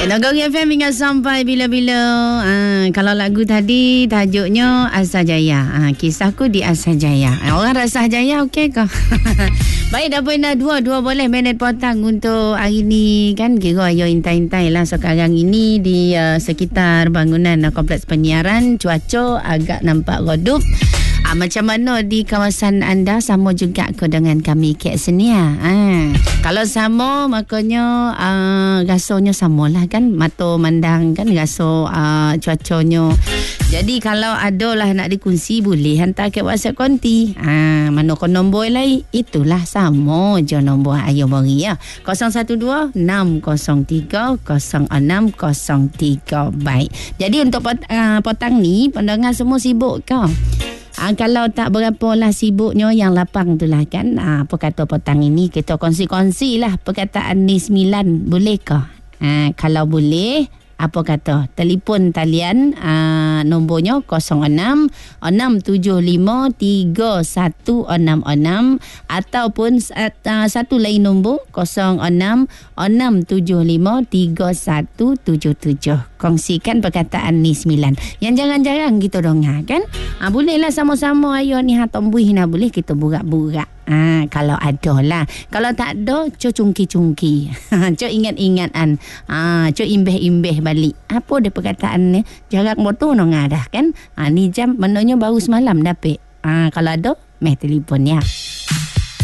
Nagori FM ingat sampai bila-bila. Kalau lagu tadi tajuknya Asah Jaya. Kisahku di Asah Jaya. Orang Asah Jaya okey ke? Baik, dah pun dah dua boleh minit potang untuk hari ni kan. Kira ayo intai-intai lah sekarang ini di sekitar bangunan kompleks penyiaran. Cuaca agak nampak redup. Macam mana di kawasan anda? Sama juga ke dengan kami Kek Senia. Kalau sama makanya rasanya samalah kan. Mata mandang kan rasa cuacanya. Jadi kalau ada lah nak dikongsi boleh hantar ke WhatsApp konti. Mana ke nombor lain? Itulah sama je nombor Ayo Beri ya. 012-603-0603. Baik. Jadi untuk petang ni pendengar semua sibuk ke? Kalau tak berapa lah sibuknya yang lapang tu lah kan. Apa kata petang ini kita kongsi-kongsi lah perkataan ni 9. Boleh ke? Kalau boleh, apa kata? Telefon talian nombornya 06-675-3166 ataupun satu lain nombor 06-675-3177. Kongsikan perkataan ni 9 yang jarang-jarang kita dengar kan. Bolehlah sama-sama ayo ni tombuih nak boleh kita burak-burak. Kalau ada lah. Kalau tak ada, co cungki-cungki. Co ingat-ingatan. Co imbeh-imbeh balik. Apa dia perkataan ni? Jarak motor no ngadah kan? Ni jam menanya baru semalam dapat. Kalau ada, meh telefon ya.